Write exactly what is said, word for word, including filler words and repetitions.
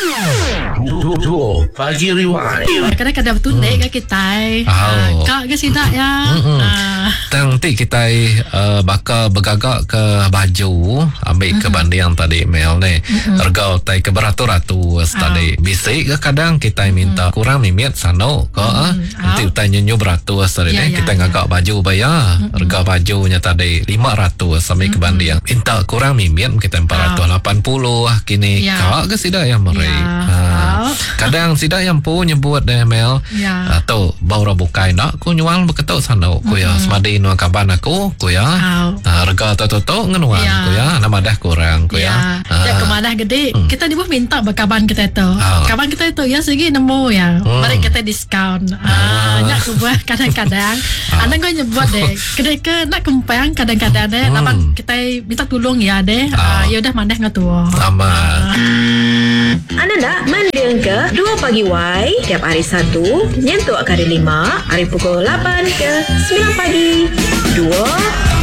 Dua pagi riwai. Kadang-kadang bertunduk ke kita. Oh. Kak ke sidak ya. Nanti kita uh, bakal bergagak ke baju ambil ke banding tadi Mel ni. Harga tai ke beratus-ratus tadi. Bisik ke kadang kita minta kurang mimit sano ke nanti kita nyenyu beratus tadi ni kita ngagak baju bayar. Harga bajunya tadi lima ratus sampai ke banding. Minta kurang mimit kita empat ratus lapan puluh kini. Kak ke sidak yang meri. Kadang sidak yang pu nyebut deh Mel. Atau baru bukai nak ku nyual beketuk sano ku ya semadi nu kaban aku ku ya. Harga toto ngenuan ku ya nama dah kurang ku ya. Ya kemadah gede kita di bawah minta bakaban kita itu. Kaban kita itu ya segi nemu ya. Mari kita diskaun. Ah nak ku buat kadang-kadang anak kau nyebut deh. Kedai ke nak kempang kadang-kadang deh nama kita minta tolong ya deh. Ya udah mandah ngatuh. Sama. Anda nak mendeng ke dua pagi Y tiap hari Sabtu nyentuh hari lima hari pukul lapan ke sembilan pagi. Dua